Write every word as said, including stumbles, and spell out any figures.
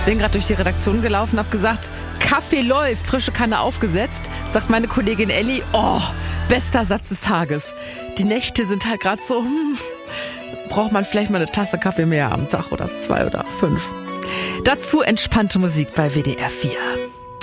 Bin gerade durch die Redaktion gelaufen, hab gesagt, Kaffee läuft, frische Kanne aufgesetzt. Sagt meine Kollegin Elli, oh, bester Satz des Tages. Die Nächte sind halt gerade so, hm, braucht man vielleicht mal eine Tasse Kaffee mehr am Tag oder zwei oder fünf. Dazu entspannte Musik bei W D R vier.